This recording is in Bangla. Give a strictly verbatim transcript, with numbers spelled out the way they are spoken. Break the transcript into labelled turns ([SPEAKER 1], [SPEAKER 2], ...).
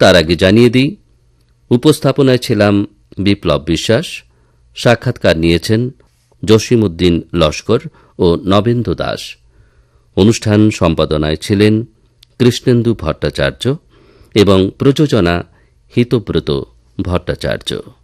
[SPEAKER 1] তার আগে জানিয়ে দিই, উপস্থাপনায় ছিলাম বিপ্লব বিশ্বাস, সাক্ষাৎকার নিয়েছেন জসিমউদ্দিন লস্কর ও নবেন্দু দাস। অনুষ্ঠান সম্পাদনায় ছিলেন কৃষ্ণেন্দু ভট্টাচার্য এবং প্রযোজনা হিতব্রত ভট্টাচার্য।